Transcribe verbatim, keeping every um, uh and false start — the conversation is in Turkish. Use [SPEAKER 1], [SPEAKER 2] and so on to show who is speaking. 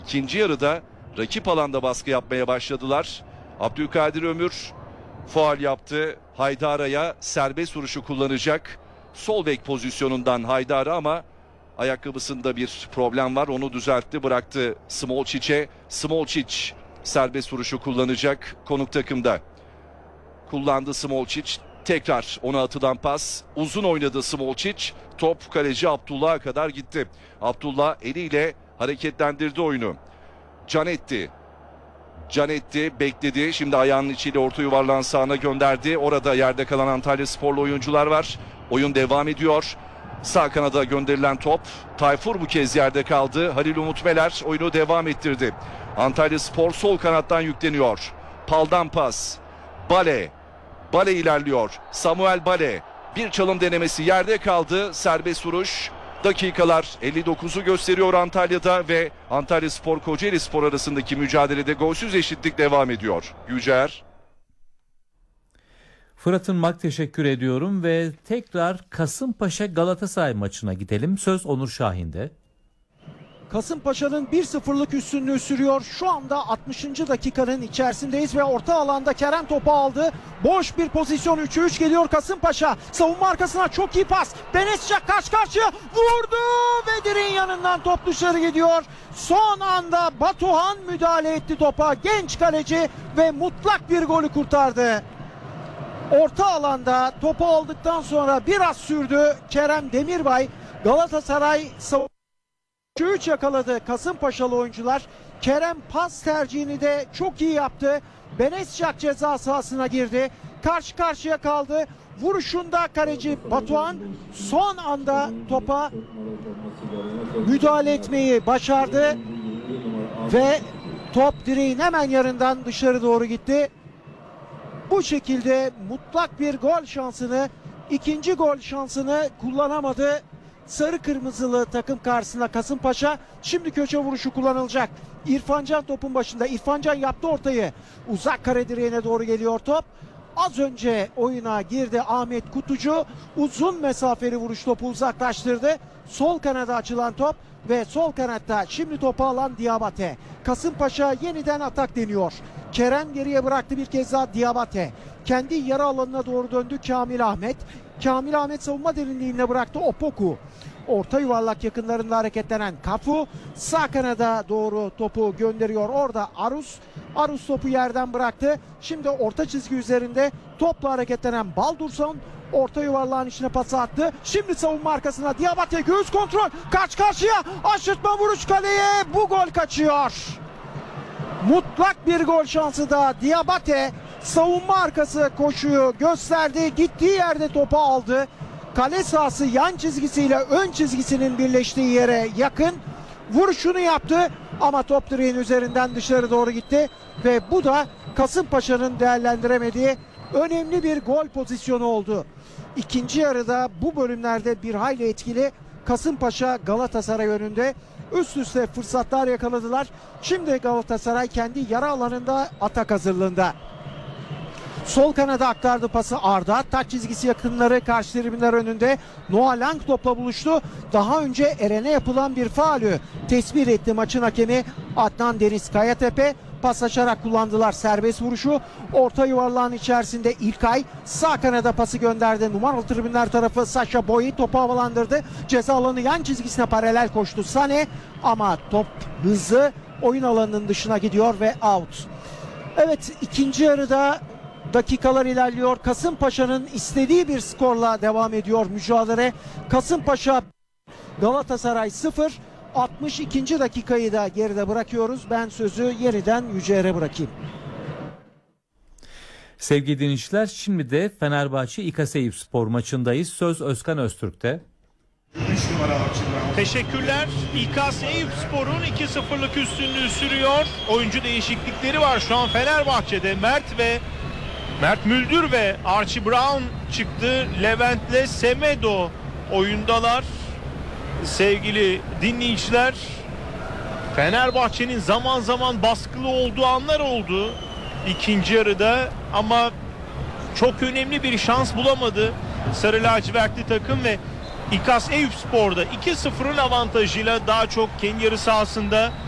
[SPEAKER 1] İkinci yarıda rakip alanda baskı yapmaya başladılar. Abdülkadir Ömür faul yaptı. Haydara'ya serbest vuruşu kullanacak. Sol bek pozisyonundan Haydara ama ayakkabısında bir problem var. Onu düzeltti, bıraktı Smolčić'e. Smolčić serbest vuruşu kullanacak konuk takımda. Kullandı Smolčić. Tekrar ona atılan pas. Uzun oynadı Smolčić. Top kaleci Abdullah'a kadar gitti. Abdullah eliyle hareketlendirdi oyunu. Canetti. Canetti bekledi. Şimdi ayağının içiyle orta yuvarlağın sağına gönderdi. Orada yerde kalan Antalyasporlu oyuncular var. Oyun devam ediyor. Sağ kanada gönderilen top. Tayfur bu kez yerde kaldı. Halil Umut Meler oyunu devam ettirdi. Antalyaspor sol kanattan yükleniyor. Pal'dan pas. Bale. Bale ilerliyor. Samuel Bale. Bir çalım denemesi yerde kaldı. Serbest vuruş. Dakikalar elli dokuzu gösteriyor Antalya'da ve Antalyaspor Kocaelispor arasındaki mücadelede golsüz eşitlik devam ediyor. Yücer.
[SPEAKER 2] Fırat'ın Mak teşekkür ediyorum ve tekrar Kasımpaşa Galatasaray maçına gidelim. Söz Onur Şahin'de.
[SPEAKER 3] Kasımpaşa'nın bir sıfırlık üstünlüğü sürüyor. Şu anda altmışıncı dakikanın içerisindeyiz ve orta alanda Kerem topu aldı. Boş bir pozisyon, üçe üç geliyor Kasımpaşa. Savunma arkasına çok iyi pas. Benescak karşı karşıya vurdu ve direğin yanından top dışarı gidiyor. Son anda Batuhan müdahale etti topa. Genç kaleci ve mutlak bir golü kurtardı. Orta alanda topu aldıktan sonra biraz sürdü Kerem Demirbay. Galatasaray savunma üçe üç yakaladı Kasımpaşalı oyuncular. Kerem pas tercihini de çok iyi yaptı. Benescak ceza sahasına girdi. Karşı karşıya kaldı. Vuruşunda kaleci Batuhan son anda topa müdahale etmeyi başardı. Ve top direğin hemen yanından dışarı doğru gitti. Bu şekilde mutlak bir gol şansını, ikinci gol şansını kullanamadı. Sarı kırmızılı takım karşısında Kasımpaşa. Şimdi köşe vuruşu kullanılacak. İrfancan topun başında. İrfancan yaptı ortayı. Uzak kare direğine doğru geliyor top. Az önce oyuna girdi Ahmet Kutucu. Uzun mesafeli vuruş topu uzaklaştırdı. Sol kanada açılan top ve sol kanatta şimdi topu alan Diabate. Kasımpaşa yeniden atak deniyor. Kerem geriye bıraktı bir kez daha Diabate. Kendi yarı alanına doğru döndü Kamil Ahmet. Kamil Ahmet savunma derinliğine bıraktı Opoku. Orta yuvarlak yakınlarında hareketlenen Kafu sağ kanada doğru topu gönderiyor. Orada Arus. Arus topu yerden bıraktı. Şimdi orta çizgi üzerinde topla hareketlenen Baldurson orta yuvarlağın içine pas attı. Şimdi savunma arkasına Diabate göğüs kontrol. Karşı karşıya aşırtma vuruş kaleye. Bu gol kaçıyor. Mutlak bir gol şansı da Diabate. Savunma arkası koşuyu gösterdi. Gittiği yerde topu aldı. Kale sahası yan çizgisiyle ön çizgisinin birleştiği yere yakın. Vuruşunu yaptı ama top direğin üzerinden dışarı doğru gitti. Ve bu da Kasımpaşa'nın değerlendiremediği önemli bir gol pozisyonu oldu. İkinci yarıda bu bölümlerde bir hayli etkili Kasımpaşa Galatasaray önünde. Üst üste fırsatlar yakaladılar. Şimdi Galatasaray kendi yarı alanında atak hazırlığında. Sol kanada aktardı pası Arda. Taç çizgisi yakınları karşı tribünler önünde. Noah Lang topla buluştu. Daha önce Eren'e yapılan bir faulü tespit etti maçın hakemi Adnan Deniz Kayatepe. Paslaşarak kullandılar serbest vuruşu. Orta yuvarlağın içerisinde İlkay sağ kanada pası gönderdi. Numaralı tribünler tarafı Sacha Boey topu havalandırdı. Ceza alanı yan çizgisine paralel koştu Sane ama top hızlı oyun alanının dışına gidiyor ve out. Evet, ikinci yarıda dakikalar ilerliyor. Kasımpaşa'nın istediği bir skorla devam ediyor mücadele. Kasımpaşa Galatasaray sıfır. altmış ikinci dakikayı da geride bırakıyoruz. Ben sözü yeniden Yücel'e bırakayım.
[SPEAKER 2] Sevgili dinleyiciler, şimdi de Fenerbahçe İKA Eyüpspor maçındayız. Söz Özkan Öztürk'te.
[SPEAKER 4] Teşekkürler. İKA Eyüpspor'un iki sıfırlık üstünlüğü sürüyor. Oyuncu değişiklikleri var şu an Fenerbahçe'de. Mert ve Mert Müldür ve Archie Brown çıktı. Levent'le Semedo oyundalar. Sevgili dinleyiciler, Fenerbahçe'nin zaman zaman baskılı olduğu anlar oldu ikinci yarıda ama çok önemli bir şans bulamadı Sarı lacivertli takım ve İKA Eyüpspor'da iki sıfırın avantajıyla daha çok kendi yarı sahasında